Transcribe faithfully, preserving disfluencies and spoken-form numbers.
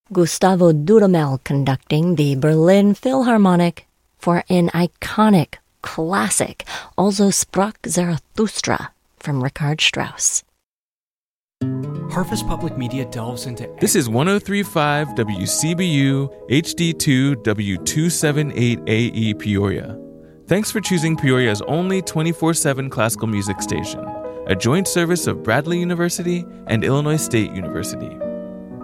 Gustavo Dudamel conducting the Berlin Philharmonic for an iconic classic, Also sprach Zarathustra, from Richard Strauss. Harvest Public Media delves into... This is one oh three point five W C B U H D two W two seventy-eight A E Peoria. Thanks for choosing Peoria's only twenty-four seven classical music station, a joint service of Bradley University and Illinois State University.